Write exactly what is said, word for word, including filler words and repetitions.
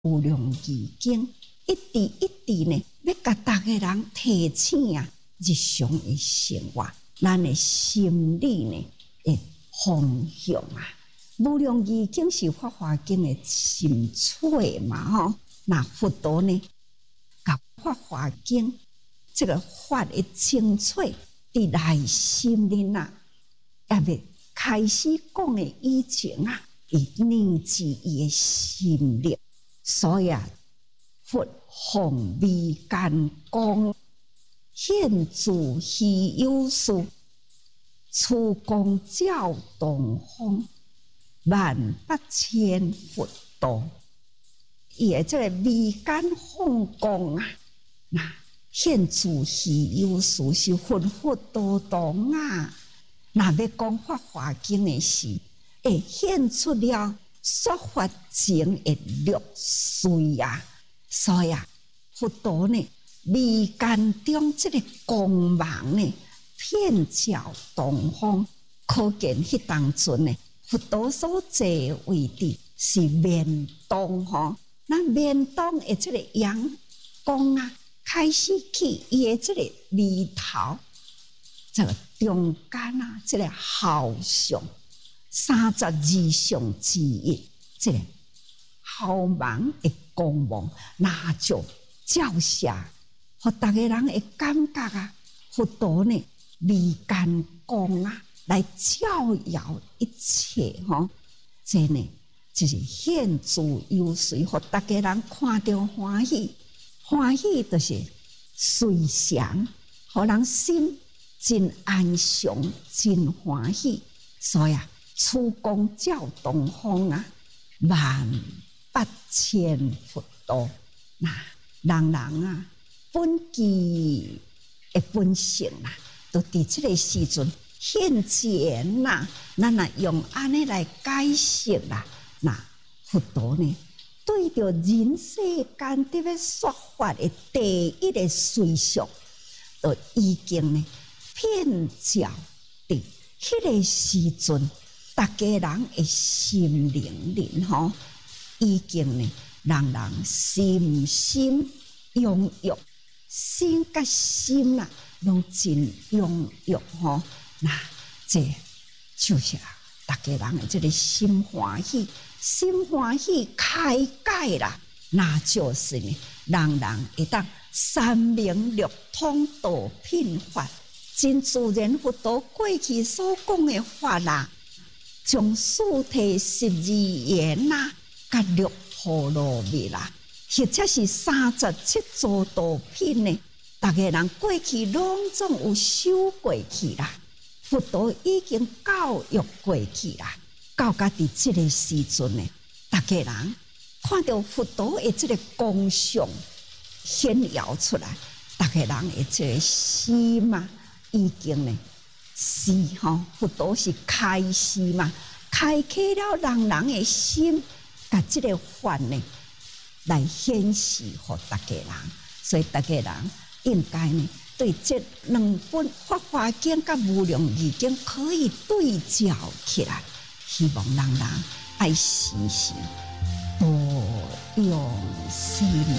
无量义经一直一直呢，要甲大家人提醒啊，日常的生活，咱的心理呢的方向啊。无量义经是法华经的心髓嘛，吼。那佛陀呢，甲法华经这个法的精髓伫内心里呐，也未开始讲的以前啊，伊凝聚伊的心力，所以啊，佛弘微间光，现自虚有事，出光照东方，万八千佛道。伊的这个微间放光啊，那现自虚有事是佛佛道堂啊。那要讲法华经的事，会显出了说法前的六髓啊。所以啊，佛陀呢，微间中这个光芒呢，遍照东方，可见迄当阵呢，佛陀所坐位置是面东吼。那面东的这个阳光啊，开始去伊的这个里头，这个中间啊，这个好相三十二相之一，这个好芒的光芒，那就照射，互大家人会感觉啊，佛陀呢微间光啊，来照耀一切吼，这呢。就是现自有随，互大家人看着欢喜，欢喜就是随祥，互人心真安详，真欢喜。所以啊，出光照东方啊，万八千佛道。那人人啊，本具的本性啊，都伫这个时阵现前啦。咱啊用安尼来解释啦。那佛陀呢，对着人世间伫要说法的第一个随俗，就已经呢遍照伫迄个时阵，大家人的心灵灵吼，已经呢人人心心踊跃，心甲心啦，拢真踊跃吼。那这就是啊。大家人的这个心欢喜，心欢喜开解啦，那就是呢，人人会当三明六通道品法，真自然佛陀过去所讲的法啦，从四谛十二缘啦，甲六波罗蜜啦，或者是三十七座道品呢，大家人过去拢总有修过去啦。佛陀已经教育过去啦，到家伫这个时阵呢，大家人看到佛陀的这个光相显耀出来，大家人的这个心嘛，已经呢是吼，佛陀是开示嘛，开启了人人的心，甲这个法呢来显示给大家人，所以大家人应该呢。对这两本《法华经》甲《无量义经》可以对照起来，希望人人爱时时多用心。